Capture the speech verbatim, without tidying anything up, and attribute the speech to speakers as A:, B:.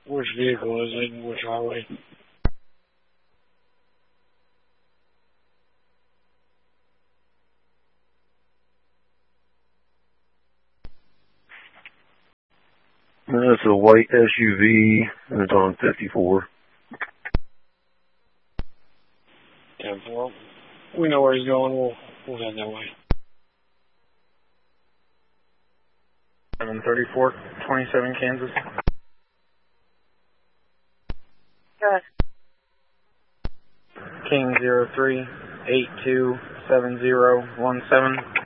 A: Which vehicle is it and which highway?
B: That's a white S U V, and it's on fifty-four.
A: ten four. We know where he's going. We'll, we'll head that way.
C: seven thirty-four, twenty-seven Kansas.
D: Good.
C: King zero three eight two seven zero one seven.